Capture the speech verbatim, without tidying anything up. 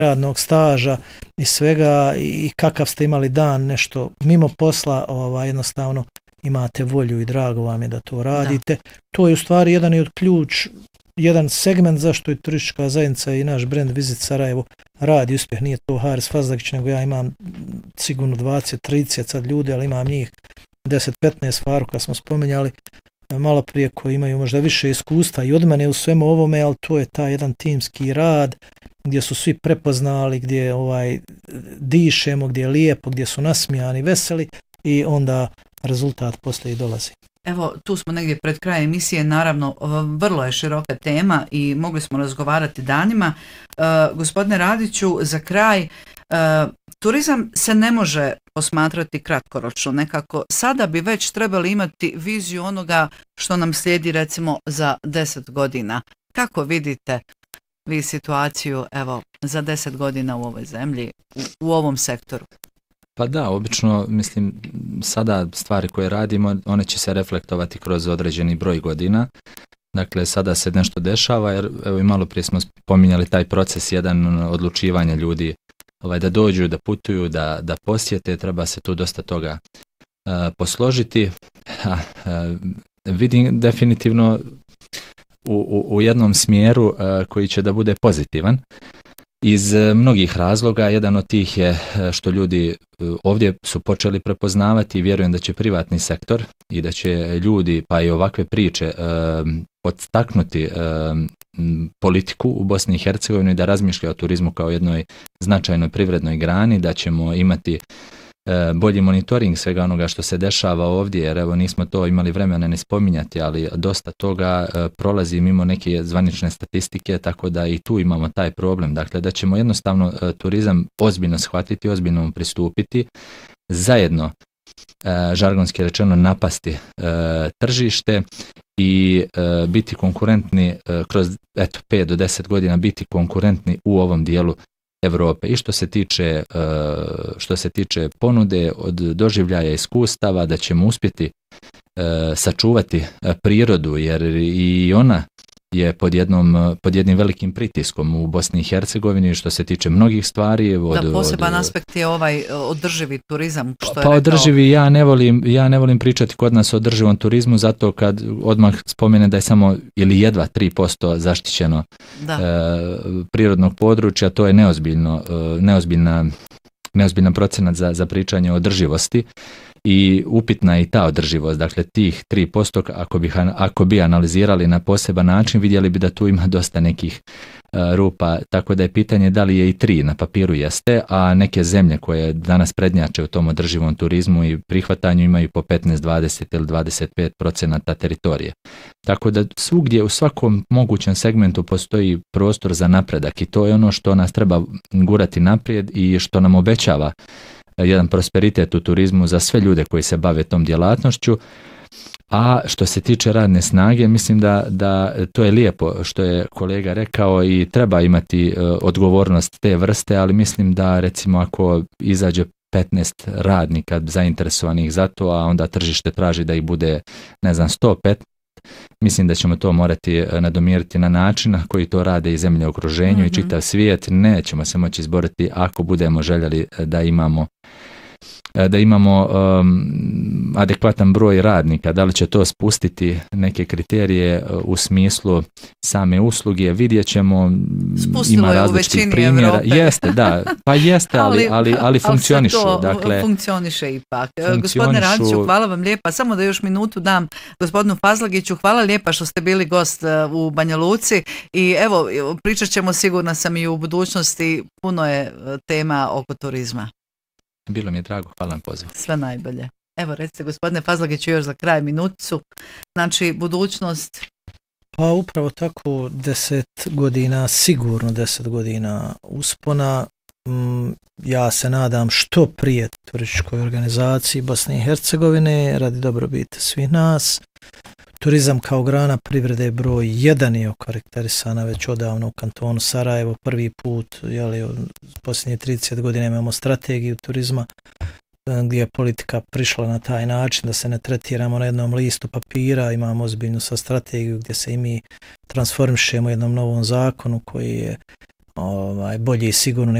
radnog staža i svega i kakav ste imali dan, nešto mimo posla, ovaj, jednostavno imate volju i drago vam je da to radite. Da. To je u stvari jedan od ključ, jedan segment zašto je turistička zajednica i naš brand Visit Sarajevo radi uspjeh. Nije to Haris Fazlagić, nego ja imam sigurno dvadeset trideset sad ljudi, ali imam njih deset petnaest, Faruka smo spomenjali malo prije, koji imaju možda više iskustva i od mene u svemu ovome, ali to je taj jedan timski rad gdje su svi prepoznali, gdje ovaj dišemo, gdje je lijepo, gdje su nasmijani, veseli i onda rezultat poslije i dolazi. Evo, tu smo negdje pred krajem emisije, naravno, vrlo je široka tema i mogli smo razgovarati danima. E, gospodine Radiću, za kraj, e, turizam se ne može posmatrati kratkoročno, nekako sada bi već trebali imati viziju onoga što nam slijedi recimo za deset godina. Kako vidite vi situaciju, evo, za deset godina u ovoj zemlji, u, u ovom sektoru? Pa da, obično, mislim, sada stvari koje radimo, one će se reflektovati kroz određeni broj godina. Dakle, sada se nešto dešava, jer evo i malo prije smo spominjali taj proces, jedan odlučivanja ljudi, ovaj, da dođu, da putuju, da, da posjete, treba se tu dosta toga uh, posložiti. Ha, uh, vidim definitivno u, u, u jednom smjeru uh, koji će da bude pozitivan. Iz mnogih razloga, jedan od tih je što ljudi ovdje su počeli prepoznavati i vjerujem da će privatni sektor i da će ljudi, pa i ovakve priče, podstaknuti politiku u Bosni i Hercegovini da razmišlja o turizmu kao jednoj značajnoj privrednoj grani, da ćemo imati bolji monitoring svega onoga što se dešava ovdje, jer evo nismo to imali vremena ne spominjati, ali dosta toga prolazi mimo neke zvanične statistike, tako da i tu imamo taj problem. Dakle, da ćemo jednostavno turizam ozbiljno shvatiti, ozbiljno mu pristupiti, zajedno, žargonski rečeno, napasti tržište i biti konkurentni kroz eto pet do deset godina, biti konkurentni u ovom dijelu Europe. I što se tiče što se tiče ponude, od doživljaja, iskustava, da ćemo uspjeti sačuvati prirodu, jer i ona je pod jednom pod jednim velikim pritiskom u Bosni i Hercegovini što se tiče mnogih stvari. Od, da, poseban od, aspekt je ovaj održivi turizam, što je pa rekao. Održivi, ja ne volim ja ne volim pričati kod nas o održivom turizmu, zato kad odmah spomene da je samo ili jedva tri posto zaštićeno e, prirodnog područja, to je neozbiljno e, neozbiljna neozbiljan procenat za, za pričanje o održivosti. I upitna je i ta održivost, dakle tih tri posto ako bi, ako bi analizirali na poseban način, vidjeli bi da tu ima dosta nekih uh, rupa, tako da je pitanje da li je i tri, na papiru jeste, a neke zemlje koje danas prednjače u tom održivom turizmu i prihvatanju imaju po petnaest, dvadeset ili dvadeset pet procenata teritorije. Tako da svugdje u svakom mogućem segmentu postoji prostor za napredak i to je ono što nas treba gurati naprijed i što nam obećava jedan prosperitet u turizmu za sve ljude koji se bave tom djelatnošću. A što se tiče radne snage, mislim da, da to je lijepo što je kolega rekao i treba imati uh, odgovornost te vrste, ali mislim da recimo ako izađe petnaest radnika zainteresovanih za to, a onda tržište traži da ih bude, ne znam, sto pet, mislim da ćemo to morati nadomiriti na način na koji to rade i zemlje u okruženju mm-hmm. i čitav svijet. Nećemo se moći izboriti ako budemo željeli da imamo da imamo um, adekvatan broj radnika. Da li će to spustiti neke kriterije u smislu same usluge, vidjet ćemo. Spustilo ima različitih primjera. Evrope. Jeste, da, pa jeste, ali, ali, ali funkcionišu. Ali dakle, funkcioniše ipak. Gospodine Radiću, hvala vam lijepa. Samo da još minutu dam gospodinu Fazlagiću. Hvala lijepa što ste bili gost u Banja Luci i evo, pričat ćemo, sigurna sam, i u budućnosti. Puno je tema oko turizma. Bilo mi je drago, hvala na pozivu. Sve najbolje. Evo, recite, gospodine Fazlagiću, još za kraj minuticu. Znači, budućnost? Pa upravo tako, deset godina, sigurno deset godina uspona. Ja se nadam što prije turističkoj organizaciji Bosne i Hercegovine, radi dobrobiti svih nas. Turizam kao grana privrede broj jedan je okarakterisana već odavno u kantonu Sarajevo. Prvi put, jeli, posljednje trideset godina imamo strategiju turizma gdje je politika prišla na taj način da se ne tretiramo na jednom listu papira, imamo ozbiljnu sa strategiju gdje se i mi transformišemo u jednom novom zakonu koji je ovaj, bolje i sigurno